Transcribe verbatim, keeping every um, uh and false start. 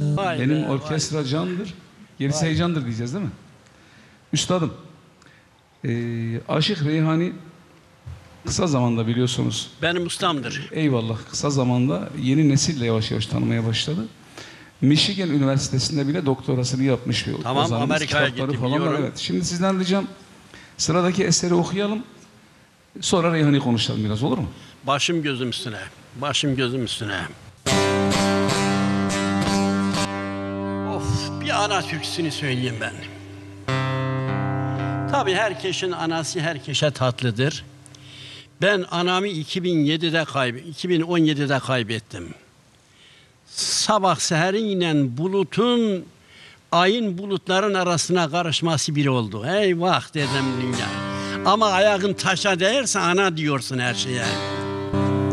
Vay Benim be, orkestra vay. candır. Gerisi Vay. heyecandır diyeceğiz değil mi? Üstadım, e, Aşık Reyhani kısa zamanda biliyorsunuz. Benim ustamdır. Eyvallah. Kısa zamanda yeni nesille yavaş yavaş tanımaya başladı. Michigan Üniversitesi'nde bile doktorasını yapmış bir Tamam, ozanımız. Amerika'ya Kitapları gitti, falan var. biliyorum. Evet. Şimdi sizden ricam sıradaki eseri okuyalım. Sonra Reyhani konuşalım biraz, olur mu? Başım gözüm üstüne. Başım gözüm üstüne. Of, bir ana türküsünü söyleyeyim ben. Tabii herkesin anası herkese tatlıdır. Ben anamı iki bin yedide kayb iki bin on yedide kaybettim. Sabah seheriyle bulutun, ayın bulutların arasına karışması bir oldu. Eyvah dedim dünya. Ama ayağın taşa değerse ana diyorsun her şeye.